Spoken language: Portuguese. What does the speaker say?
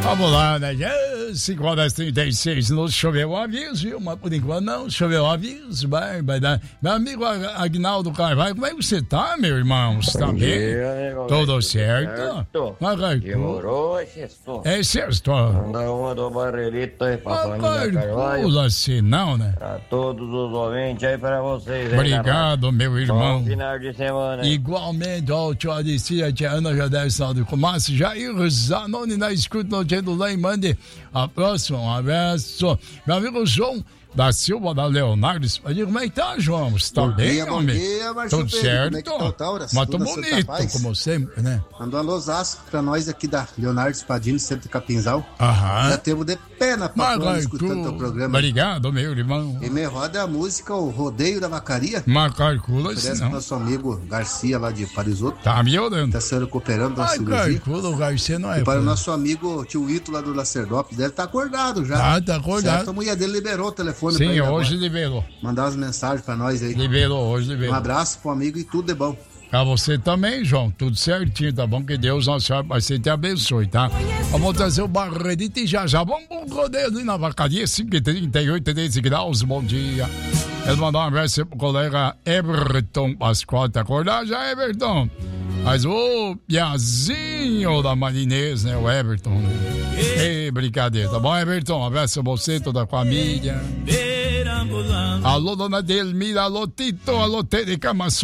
Vamos lá, né? 5h36, não choveu o aviso, viu? Mas por enquanto não choveu o aviso. Vai dar. Meu amigo Agnaldo Carvalho, como é que você tá, meu irmão? Você tá bem? Tudo certo? Demorou, sextou. É sexto. Manda uma do Barrelito aí pra família Carvalho. Pula assim, não, né? Pra todos os ouvintes aí, pra vocês. Obrigado, meu irmão. Bom final de semana. Igualmente, ó, tia Alicia, tia Ana já deve estar do Comaço, Jair Zanoni na escuta, notando lá e mande a próxima, um abraço. Meu amigo João da Silva, da Leonardo, como é que tá, João? Você tá bem, bom dia, Marcio tudo Pedro. certo? Como é que tá o Taura? Muito bonito, como sempre, né? Mandou um alôzasco pra nós aqui da Leonardo Spadini, centro de Capinzal. Aham. Já temos de pé na patrona escutando teu programa. Obrigado, meu irmão. E me roda a música O Rodeio da Vacaria. Macarcula, parece que nosso amigo Garcia lá de Parisoto. Tá me olhando. Tá se recuperando da cirurgia. Macarcula, o Garcia não é. E para o nosso amigo tio Ito lá do Lacerdópolis, deve estar acordado já. Ah, tá acordado. Certo, a mulher dele liberou o telefone pra ele. Sim, hoje liberou. Mandar umas mensagens pra nós aí. Hoje liberou. Um abraço pro amigo e tudo de bom. Pra você também, João. Tudo certinho, tá bom? Que Deus, nosso Senhor, vai ser te abençoe, tá? Vamos trazer o Barredito e já. Vamos pro rodeio ali na Vacaria, 5h38, 13 graus. Bom dia. Ele mandou um abraço pro colega Everton Pascoal. Tá acordado já, Everton? Mas o Piazinho da Marinês, né? O Everton, né? Ei, brincadeira, tá bom, Everton? Um abraço a você, toda a família. Alô, dona Delmira, alô, Tito, alô, Tere Camaço.